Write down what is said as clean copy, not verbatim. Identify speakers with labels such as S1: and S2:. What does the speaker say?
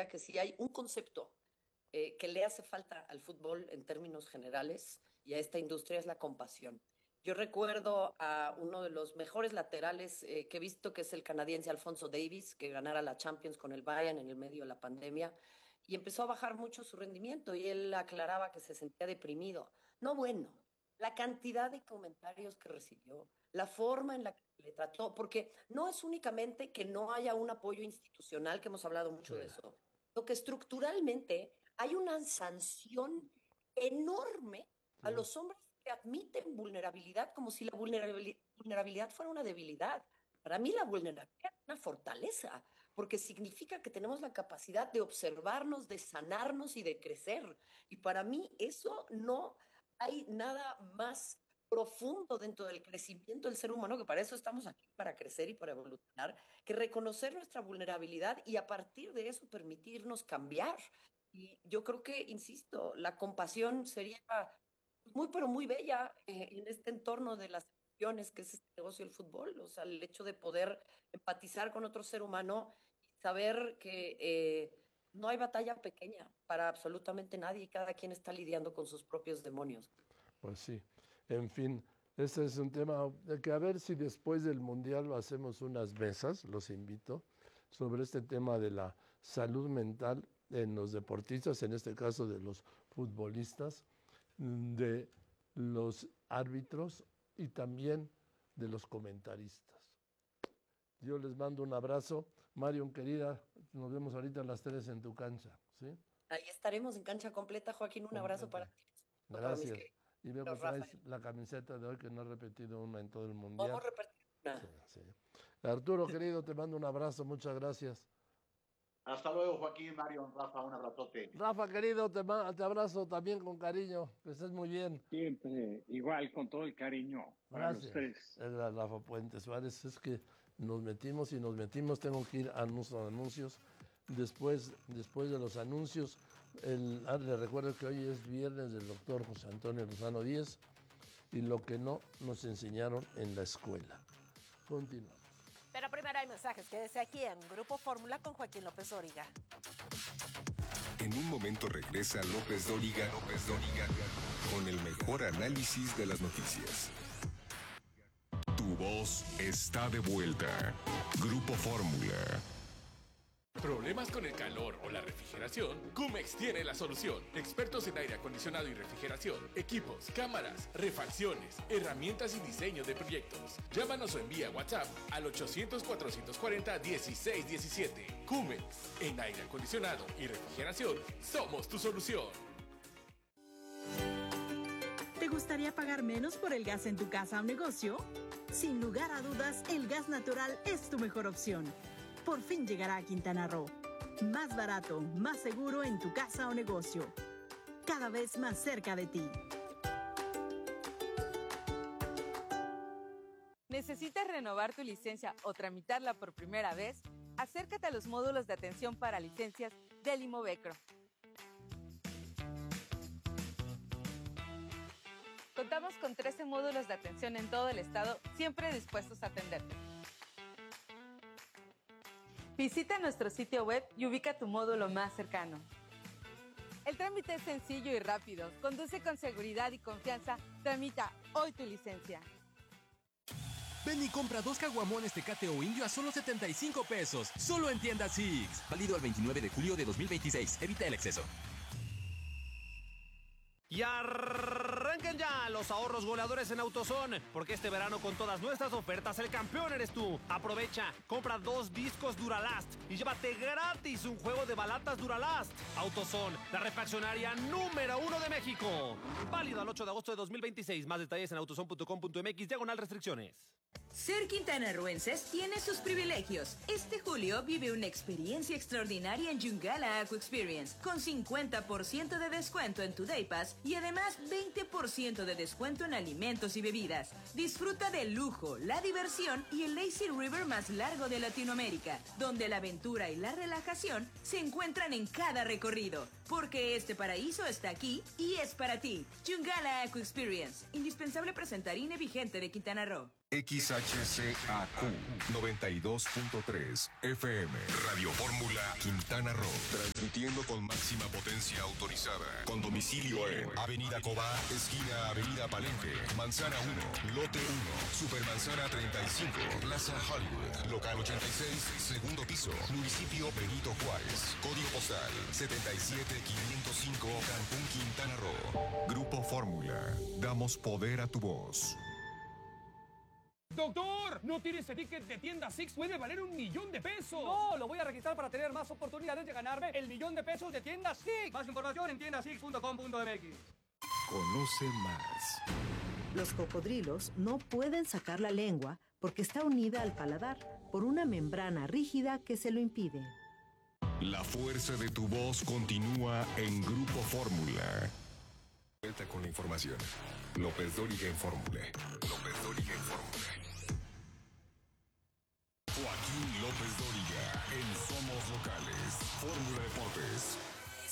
S1: diría que si hay un concepto que le hace falta al fútbol en términos generales y a esta industria es la compasión. Yo recuerdo a uno de los mejores laterales que he visto, que es el canadiense Alphonso Davies, que ganara la Champions con el Bayern en el medio de la pandemia, y empezó a bajar mucho su rendimiento y él aclaraba que se sentía deprimido. No, bueno, la cantidad de comentarios que recibió, la forma en la que le trató, porque no es únicamente que no haya un apoyo institucional, que hemos hablado
S2: Sí.
S1: mucho de eso, lo que estructuralmente hay una sanción enorme a los hombres que admiten vulnerabilidad como si la vulnerabilidad fuera una debilidad. Para mí la vulnerabilidad es una fortaleza, porque significa que tenemos la capacidad de observarnos, de sanarnos y de crecer. Y para mí eso no hay nada más profundo dentro del crecimiento del ser humano, que para eso estamos aquí, para crecer y para evolucionar, que reconocer nuestra vulnerabilidad y a partir de eso permitirnos cambiar. Y yo creo que, insisto, la compasión sería muy, pero muy bella en este entorno de las emociones que es este negocio del fútbol. O sea, el hecho de poder empatizar con otro ser humano y saber que no hay batalla pequeña para absolutamente nadie y cada quien está lidiando con sus propios demonios.
S2: Pues sí, en fin, este es un tema de que a ver si después del Mundial hacemos unas mesas, los invito, sobre este tema de la salud mental en los deportistas, en este caso de los futbolistas, de los árbitros y también de los comentaristas. Yo les mando un abrazo. Marion, querida, nos vemos ahorita a las 3 en tu cancha, ¿sí?
S1: Ahí estaremos en cancha completa, Joaquín. Un abrazo para
S2: Completa.
S1: ti, para mis
S2: Gracias. Y veo que
S1: queridos
S2: traes
S1: Rafael.
S2: la camiseta de hoy que no he repetido una en todo el mundial.
S1: Podemos repetir
S2: Sí,
S1: una.
S2: sí. Arturo, querido, te mando un abrazo, muchas gracias.
S3: Hasta luego, Joaquín, Marion, Rafa, un abrazote.
S2: Rafa, querido, te abrazo también con cariño, que estés muy bien.
S4: Siempre igual, con todo el cariño para los
S2: Gracias.
S4: tres.
S2: Es la Rafa Puente Suárez, es que nos metimos, tengo que ir a nuestros anuncios. Después de los anuncios, le recuerdo que hoy es viernes del doctor José Antonio Lozano Díez y lo que no nos enseñaron en la escuela. Continuamos.
S5: Pero primero hay mensajes. Quédese aquí en Grupo Fórmula con Joaquín López Dóriga.
S6: En un momento regresa López Dóriga, con el mejor análisis de las noticias. Tu voz está de vuelta. Grupo Fórmula.
S7: ¿Problemas con el calor o la refrigeración? Cumex tiene la solución. Expertos en aire acondicionado y refrigeración, equipos, cámaras, refacciones, herramientas y diseño de proyectos. Llámanos o envía WhatsApp al 800-440-1617. Cumex, en aire acondicionado y refrigeración, somos tu solución.
S8: ¿Te gustaría pagar menos por el gas en tu casa o negocio? Sin lugar a dudas, el gas natural es tu mejor opción. Por fin llegará a Quintana Roo. Más barato, más seguro en tu casa o negocio. Cada vez más cerca de ti.
S9: ¿Necesitas renovar tu licencia o tramitarla por primera vez? Acércate a los módulos de atención para licencias del Imovecro. Contamos con 13 módulos de atención en todo el estado, siempre dispuestos a atenderte. Visita nuestro sitio web y ubica tu módulo más cercano. El trámite es sencillo y rápido. Conduce con seguridad y confianza. Tramita hoy tu licencia.
S10: Ven y compra 2 caguamones Tecate o Indio a solo 75 pesos. Solo en tiendas Six. Válido al 29 de julio de 2026. Evita el exceso.
S11: Y arranquen ya los ahorros goleadores en AutoZone, porque este verano con todas nuestras ofertas el campeón eres tú. Aprovecha, compra 2 discos Duralast y llévate gratis un juego de balatas Duralast. AutoZone, la refaccionaria número 1 de México. Válido al 8 de agosto de 2026. Más detalles en autozone.com.mx/restricciones.
S12: Ser quintanarroenses tiene sus privilegios. Este julio vive una experiencia extraordinaria en Yungala Aqua Experience, con 50% de descuento en tu Day Pass y además 20% de descuento en alimentos y bebidas. Disfruta del lujo, la diversión y el lazy river más largo de Latinoamérica, donde la aventura y la relajación se encuentran en cada recorrido, porque este paraíso está aquí y es para ti. Yungala Aqua Experience, indispensable presentar INE vigente de Quintana Roo.
S6: XHCAQ 92.3 FM. Radio Fórmula Quintana Roo. Transmitiendo con máxima potencia autorizada. Con domicilio en Avenida Cobá, esquina Avenida Palenque, Manzana 1, Lote 1, Supermanzana 35, Plaza Hollywood, Local 86, segundo piso, Municipio Benito Juárez. Código postal 77505, Cancún, Quintana Roo. Grupo Fórmula. Damos poder a tu voz.
S13: ¡Doctor! ¿No tiene ese ticket de tienda Six? ¡Puede valer $1,000,000 de pesos! No, lo voy a registrar para tener más oportunidades de ganarme el $1,000,000 de pesos de tienda Six. Más información en tiendasix.com.mx.
S6: Conoce más.
S14: Los cocodrilos no pueden sacar la lengua porque está unida al paladar por una membrana rígida que se lo impide.
S6: La fuerza de tu voz continúa en Grupo Fórmula. Vuelta con la información. López Dóriga en Fórmula. López Dóriga en Fórmula.